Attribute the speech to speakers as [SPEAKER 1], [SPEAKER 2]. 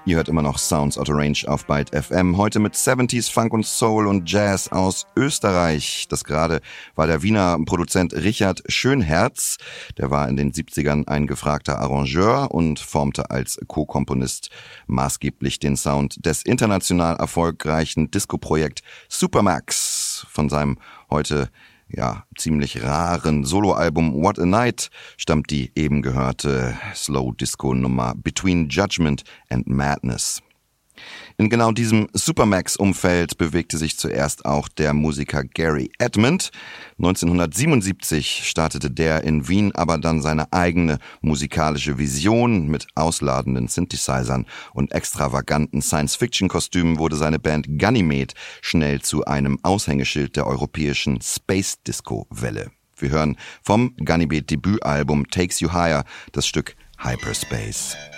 [SPEAKER 1] Ihr hört immer noch Sounds Out of Range auf Byte FM. Heute mit 70s Funk und Soul und Jazz aus Österreich. Das gerade war der Wiener Produzent Richard Schönherz. Der war in den 70ern ein gefragter Arrangeur und formte als Co-Komponist maßgeblich den Sound des international erfolgreichen Disco-Projekt Supermax. Von seinem heute ziemlich raren Soloalbum What a Night stammt die eben gehörte Slow-Disco-Nummer Between Judgment and Madness. In genau diesem Supermax-Umfeld bewegte sich zuerst auch der Musiker Gary Edmond. 1977 startete der in Wien aber dann seine eigene musikalische Vision. Mit ausladenden Synthesizern und extravaganten Science-Fiction-Kostümen wurde seine Band Ganymede schnell zu einem Aushängeschild der europäischen Space-Disco-Welle. Wir hören vom Ganymede-Debütalbum Takes You Higher das Stück Hyperspace.